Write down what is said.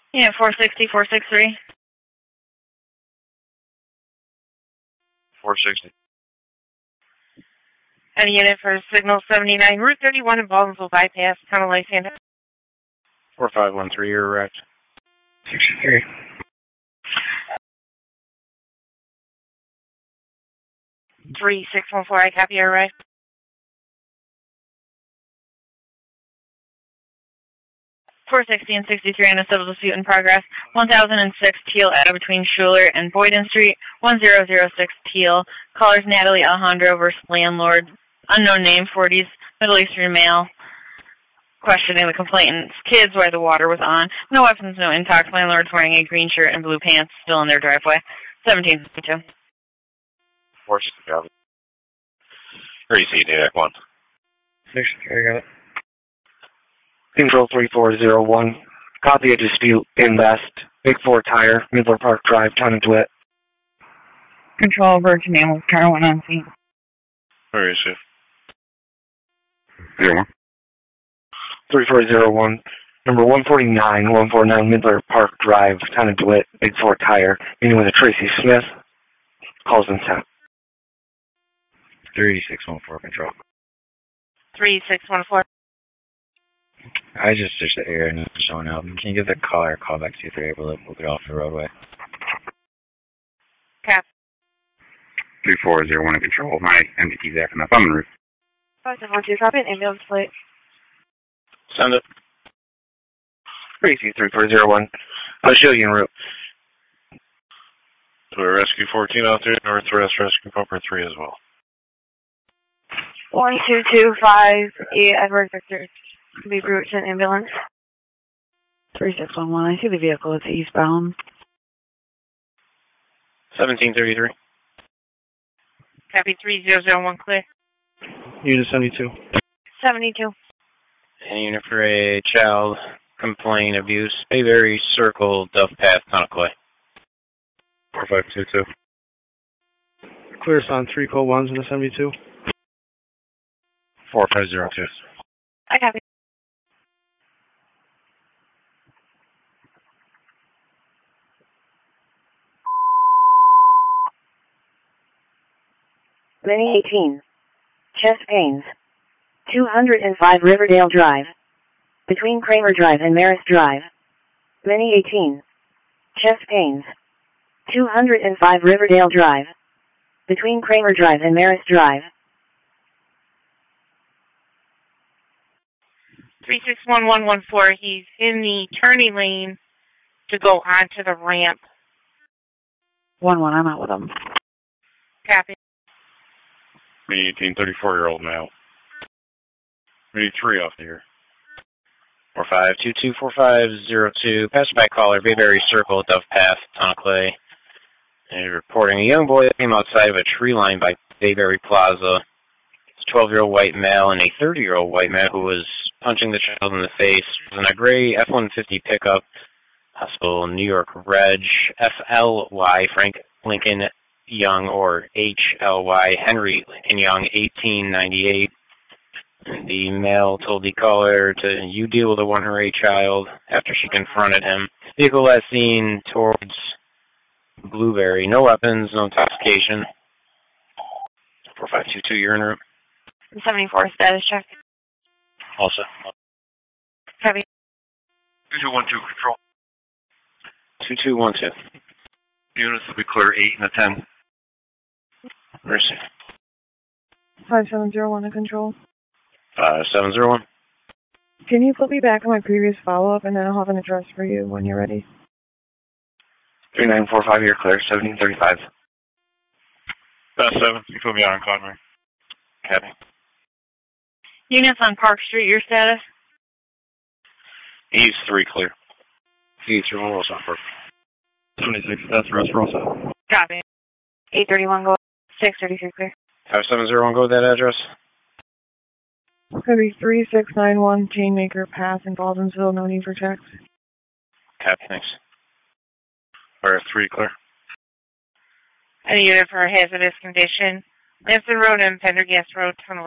Yeah, 460, 463. 460. Any unit for signal 79, Route 31 in Baldwinsville bypass, Tunnel Lake, Santa. 4513, you're erect. 63. Three 614, I copy, you're right. .460 and 63 in a civil dispute in progress. 1006 Teal Ave between Schuler and Boyden Street. 1006 Teal. Callers Natalie Alejandro versus landlord. Unknown name, 40s, Middle Eastern male. Questioning the complainant's kids where the water was on. No weapons, no intox. Landlord's wearing a green shirt and blue pants, still in their driveway. 1752. 460. Receipt, ADAC 1. 63, I got it. Control 3401. Copy a dispute. Invest. Big Four Tire, Midler Park Drive, Town of DeWitt. Control Virgin Animals, car 1 on scene. Where is it? 3401. Number 149, 149 Midler Park Drive, Town of DeWitt, Big Four Tire. Meeting with a Tracy Smith. Calls in sent. 3614 control. 3614. I just searched the area and it's showing up. Can you give the caller a call back, see if they're able to move it off the roadway? Cap. 3401 control. My MDT's acting up on the roof. 5712, copy an ambulance plate. Send it. Tracy 3401. Australian route. To a Rescue 14 out there, Northwest Rescue Pumper 3 as well. 12258 Edward Victor. Be route to an ambulance. 3611. I see the vehicle. It's eastbound. 1733. Copy 3001 clear. Unit 72. 72. Any unit for a child complaint abuse. Bayberry Circle, Dove Path, Tonaway. 4522. Clear on 3 call 1s in the 72. 4502. I copy. Mini 18. Chest pains. 205 Riverdale Drive. Between Kramer Drive and Marist Drive. Mini 18. Chest pains. 205 Riverdale Drive. Between Kramer Drive and Marist Drive. 361114. He's in the turning lane to go onto the ramp. 1-1, I'm out with him. Copy. Me 18, 34-year-old male. Me 3 off the here. 45224502. Passed by caller, Bayberry Circle, Dove Path, Tonaway. And reporting a young boy that came outside of a tree line by Bayberry Plaza. It's a 12-year-old white male and a 30-year-old white man who was punching the child in the face. It was in a gray F-150 pickup. Hospital, New York Reg, FLY, Frank Lincoln Young, or HLY, Henry Lincoln Young, 1898. The male told the caller to, you deal with the 108 child after she confronted him. Vehicle last seen towards Blueberry. No weapons, no intoxication. 4522, you're en route. 74, status check. Also. Copy. 2212, control. 2212. Units will be clear, 8 and a 10. Mercy. 5701 to control. 5701. Can you put me back on my previous follow-up, and then I'll have an address for you when you're ready? 3945, you're clear, 1735. 7, you put me on Conway. Copy. Units on Park Street, your status? He's 3 clear. He's 3 on Rosa. 26, that's Russ Rosa. Copy. 831 go. 633 clear. 5701, go to that address. It's going to be 3691 Chainmaker Path in Baldwinsville. No need for checks. Copy, thanks. Or 3 clear. Any unit for a hazardous condition. Lansing Road and Pendergast Road, Tunnel